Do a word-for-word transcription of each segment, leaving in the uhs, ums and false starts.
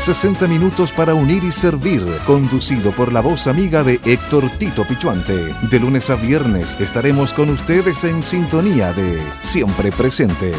sesenta minutos para unir y servir, conducido por la voz amiga de Héctor Tito Pichuante. De lunes a viernes estaremos con ustedes en sintonía de Siempre Presente.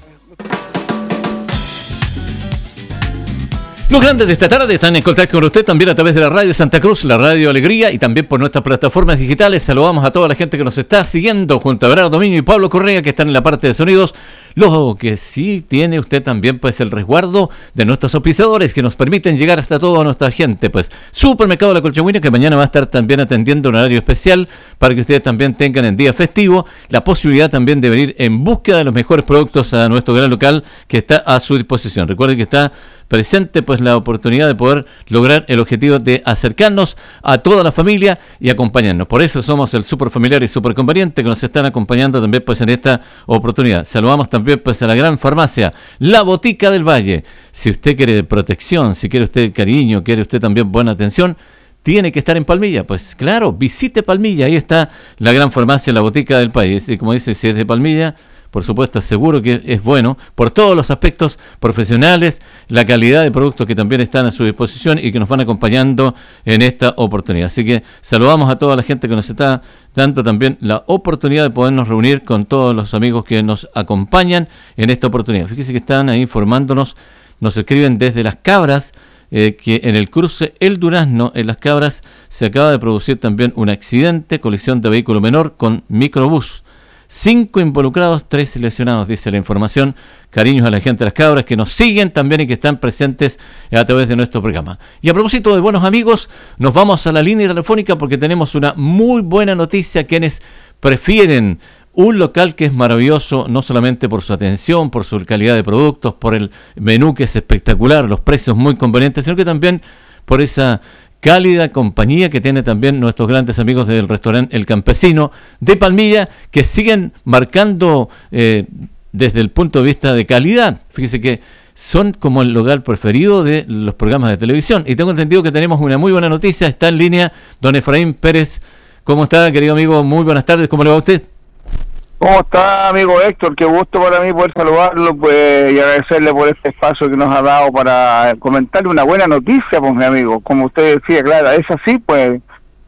Los grandes de esta tarde están en contacto con usted también a través de la radio Santa Cruz, la radio Alegría y también por nuestras plataformas digitales. Saludamos a toda la gente que nos está siguiendo junto a Bernardo Dominio y Pablo Correa, que están en la parte de sonidos. Lo que sí tiene usted también pues el resguardo de nuestros auspiciadores que nos permiten llegar hasta toda nuestra gente. Pues Supermercado La Colchagüina, que mañana va a estar también atendiendo un horario especial para que ustedes también tengan en día festivo la posibilidad también de venir en búsqueda de los mejores productos a nuestro gran local que está a su disposición. Recuerden que está presente pues la oportunidad de poder lograr el objetivo de acercarnos a toda la familia y acompañarnos. Por eso somos el super familiar y super conveniente que nos están acompañando también pues en esta oportunidad. Saludamos también pues a la gran farmacia La Botica del Valle. Si usted quiere protección, si quiere usted cariño, quiere usted también buena atención, tiene que estar en Palmilla. Pues claro, visite Palmilla, ahí está la gran farmacia La Botica del Valle. Y como dice, si es de Palmilla, por supuesto, seguro que es bueno por todos los aspectos profesionales, la calidad de productos que también están a su disposición y que nos van acompañando en esta oportunidad. Así que saludamos a toda la gente que nos está dando también la oportunidad de podernos reunir con todos los amigos que nos acompañan en esta oportunidad. Fíjense que están ahí informándonos, nos escriben desde Las Cabras, eh, que en el cruce El Durazno, en Las Cabras, se acaba de producir también un accidente, colisión de vehículo menor con microbús. Cinco involucrados, tres lesionados, dice la información. Cariños a la gente de Las Cabras que nos siguen también y que están presentes a través de nuestro programa. Y a propósito de buenos amigos, nos vamos a la línea telefónica porque tenemos una muy buena noticia. Quienes prefieren un local que es maravilloso, no solamente por su atención, por su calidad de productos, por el menú que es espectacular, los precios muy convenientes, sino que también por esa cálida compañía que tiene también nuestros grandes amigos del restaurante El Campesino de Palmilla, que siguen marcando eh, desde el punto de vista de calidad. Fíjese que son como el lugar preferido de los programas de televisión. Y tengo entendido que tenemos una muy buena noticia. Está en línea don Efraín Pérez. ¿Cómo está, querido amigo? Muy buenas tardes. ¿Cómo le va a usted? ¿Cómo está, amigo Héctor? Qué gusto para mí poder saludarlo pues, y agradecerle por este espacio que nos ha dado para comentarle una buena noticia, pues mi amigo. Como usted decía, claro, es así, pues,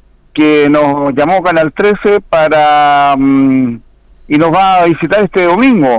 que nos llamó Canal trece para um, y nos va a visitar este domingo.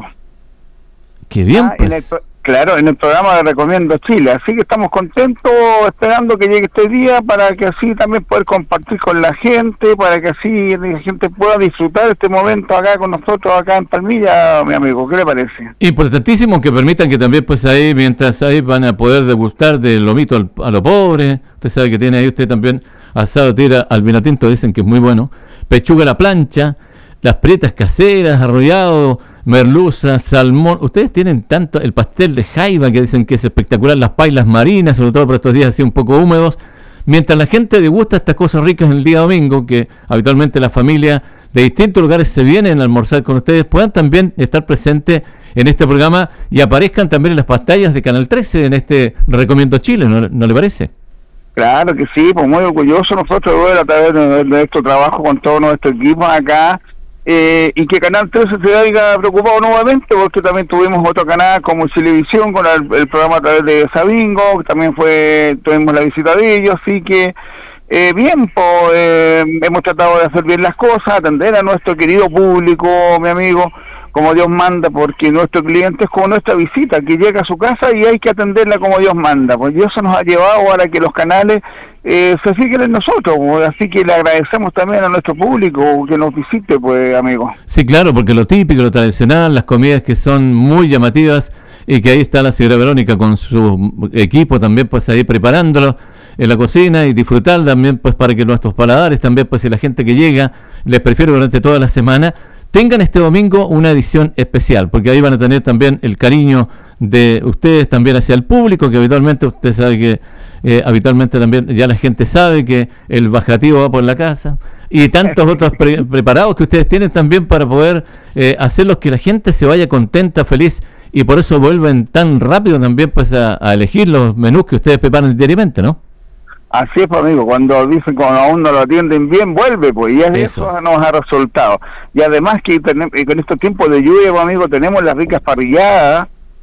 Qué bien, ah, pues. En el, claro, en el programa de Recomiendo Chile. Así que estamos contentos, esperando que llegue este día para que así también poder compartir con la gente, para que así la gente pueda disfrutar este momento acá con nosotros, acá en Palmilla, mi amigo. ¿Qué le parece? Importantísimo que permitan que también, pues ahí, mientras ahí van a poder degustar del lomito al, a lo pobre. Usted sabe que tiene ahí usted también asado tira al vino tinto, dicen que es muy bueno. Pechuga a la plancha, las prietas caseras, arrollado, merluza, salmón. Ustedes tienen tanto el pastel de jaiba que dicen que es espectacular, las pailas marinas, sobre todo por estos días así un poco húmedos. Mientras la gente degusta estas cosas ricas el día domingo, que habitualmente la familia de distintos lugares se vienen a almorzar con ustedes, puedan también estar presentes en este programa y aparezcan también en las pantallas de Canal trece en este Recomiendo Chile, ¿no, no le parece? Claro que sí, pues muy orgulloso nosotros de ver a través de, de nuestro trabajo con todo nuestro equipo acá. Eh, y que Canal trece se haya preocupado nuevamente, porque también tuvimos otro canal como Televisión con el, el programa a través de Sabingo, que también fue, tuvimos la visita de ellos, así que eh, bien, pues eh, hemos tratado de hacer bien las cosas, atender a nuestro querido público, mi amigo, como Dios manda, porque nuestro cliente es como nuestra visita, que llega a su casa y hay que atenderla como Dios manda, pues y eso nos ha llevado ahora que los canales eh, se siguen en nosotros, pues, así que le agradecemos también a nuestro público que nos visite, pues, amigo. Sí, claro, porque lo típico, lo tradicional, las comidas que son muy llamativas y que ahí está la señora Verónica con su equipo también, pues ahí preparándolo en la cocina y disfrutar también, pues para que nuestros paladares también, pues si la gente que llega les prefiere durante toda la semana, tengan este domingo una edición especial, porque ahí van a tener también el cariño de ustedes también hacia el público, que habitualmente usted sabe que eh, habitualmente también ya la gente sabe que el bajativo va por la casa, y tantos otros pre- preparados que ustedes tienen también para poder eh, hacerlos que la gente se vaya contenta, feliz, y por eso vuelven tan rápido también pues a, a elegir los menús que ustedes preparan diariamente, ¿no? Así es, pues, amigo, cuando dicen que aún no lo atienden bien, vuelve, pues, y eso, eso nos ha resultado. Y además que ten- con estos tiempos de lluvia, pues, amigo, tenemos las ricas parrilladas,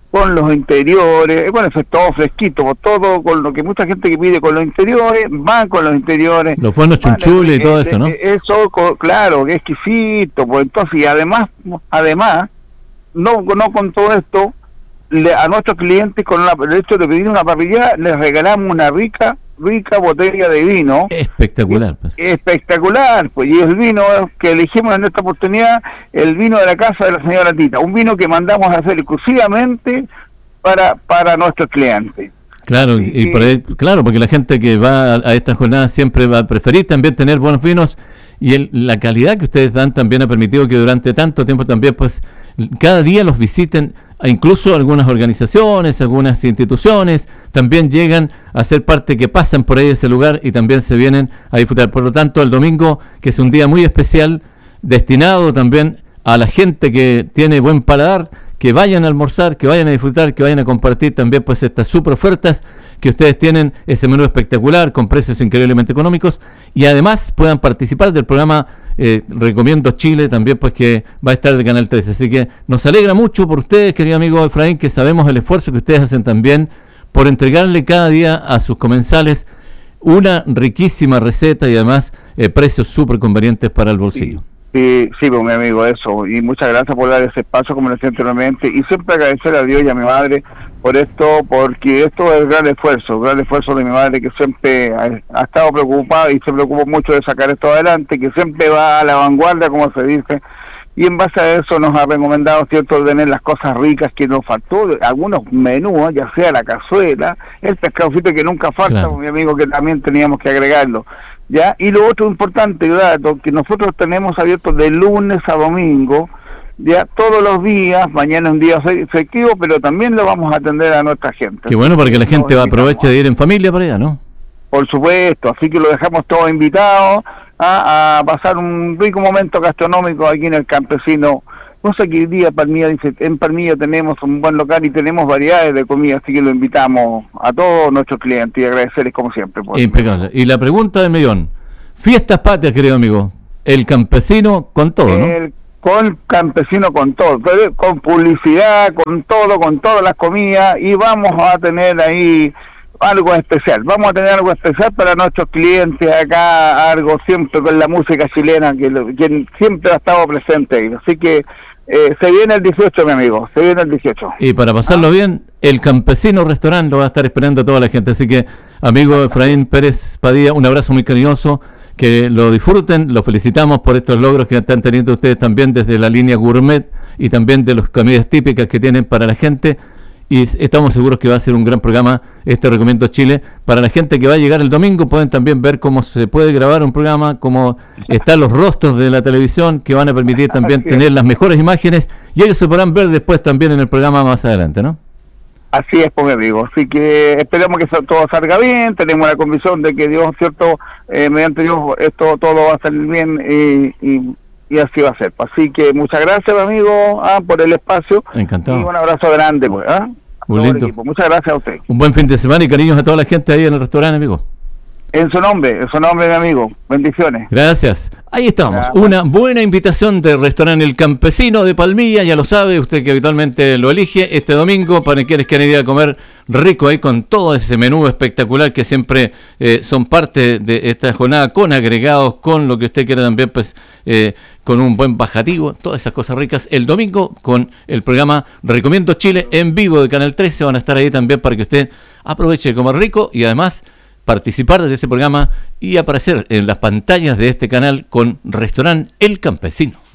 con los interiores, bueno, eso es todo fresquito, todo con lo que mucha gente que pide con los interiores, van con los interiores. Los buenos chunchules y todo eh, eso, ¿no? Eso, claro, que es exquisito, pues entonces, y además, además, no, no con todo esto, le, a nuestros clientes, con la, el hecho de pedir una parrilla, les regalamos una rica, rica botella de vino. Espectacular, pues. Espectacular, pues, y el vino que elegimos en esta oportunidad, el vino de la casa de la señora Tita, un vino que mandamos a hacer exclusivamente para, para nuestros clientes. Claro, y, y por ahí, claro, porque la gente que va a, a esta jornada siempre va a preferir también tener buenos vinos, y el, la calidad que ustedes dan también ha permitido que durante tanto tiempo también, pues, cada día los visiten, incluso algunas organizaciones, algunas instituciones, también llegan a ser parte, que pasan por ahí ese lugar y también se vienen a disfrutar. Por lo tanto, el domingo, que es un día muy especial, destinado también a la gente que tiene buen paladar, que vayan a almorzar, que vayan a disfrutar, que vayan a compartir también pues estas super ofertas que ustedes tienen, ese menú espectacular con precios increíblemente económicos, y además puedan participar del programa eh, Recomiendo Chile también, pues que va a estar de Canal trece. Así que nos alegra mucho por ustedes, querido amigo Efraín, que sabemos el esfuerzo que ustedes hacen también por entregarle cada día a sus comensales una riquísima receta y además eh, precios súper convenientes para el bolsillo. Sí. Sí, sí, pues mi amigo, eso, y muchas gracias por dar ese espacio, como decía anteriormente, y siempre agradecer a Dios y a mi madre por esto, porque esto es un gran esfuerzo, un gran esfuerzo de mi madre, que siempre ha, ha estado preocupada y se preocupó mucho de sacar esto adelante, que siempre va a la vanguardia, como se dice, y en base a eso nos ha recomendado, cierto, tener las cosas ricas que nos faltó, algunos menús, ya sea la cazuela, el pescado frito que nunca falta, claro. Mi amigo, que también teníamos que agregarlo. ¿Ya? Y lo otro importante, dato, que nosotros tenemos abierto de lunes a domingo, ya todos los días, mañana es un día festivo, pero también lo vamos a atender a nuestra gente. Qué bueno, para que la gente no, aproveche de ir en familia para allá, ¿no? Por supuesto, así que lo dejamos todos invitados a, a pasar un rico momento gastronómico aquí en el Campesino. No sé qué día Palmilla dice, en Palmilla tenemos un buen local y tenemos variedades de comida, así que lo invitamos a todos nuestros clientes y agradecerles como siempre. Por Impecable. Y la pregunta del millón, fiestas patrias, querido amigo, el Campesino con todo, ¿no? El, con Campesino con todo, con publicidad, con todo, con todas las comidas, y vamos a tener ahí algo especial, vamos a tener algo especial para nuestros clientes acá, algo siempre con la música chilena, que, lo, que siempre ha estado presente ahí, así que Eh, se viene el dieciocho, mi amigo, se viene el dieciocho. Y para pasarlo ah. bien, el Campesino Restaurante lo va a estar esperando a toda la gente. Así que, amigo Efraín Pérez Padilla, un abrazo muy cariñoso, que lo disfruten, lo felicitamos por estos logros que están teniendo ustedes también desde la línea gourmet y también de las comidas típicas que tienen para la gente. Y estamos seguros que va a ser un gran programa este Recomiendo Chile. Para la gente que va a llegar el domingo, pueden también ver cómo se puede grabar un programa, cómo están los rostros de la televisión, que van a permitir también tener las mejores imágenes, y ellos se podrán ver después también en el programa más adelante, ¿no? Así es, pues, mi amigo. Así que esperemos que todo salga bien, tenemos la convicción de que Dios, cierto, eh, mediante Dios, esto todo va a salir bien y... y y así va a ser. Así que muchas gracias, amigo, ah, por el espacio. Encantado. Y un abrazo grande, pues. ¿ah? Muy lindo. Muchas gracias a usted. Un buen fin de semana y cariños a toda la gente ahí en el restaurante, amigo. En su nombre, en su nombre, mi amigo. Bendiciones. Gracias. Ahí estamos. Gracias. Una buena invitación del restaurante El Campesino de Palmilla, ya lo sabe, usted que habitualmente lo elige, este domingo, para quienes quieren ir a comer rico ahí con todo ese menú espectacular que siempre eh, son parte de esta jornada, con agregados, con lo que usted quiera también, pues, eh, con un buen bajativo, todas esas cosas ricas. El domingo con el programa Recomiendo Chile en vivo de Canal trece, van a estar ahí también para que usted aproveche de comer rico y además participar de este programa y aparecer en las pantallas de este canal con Restaurante El Campesino.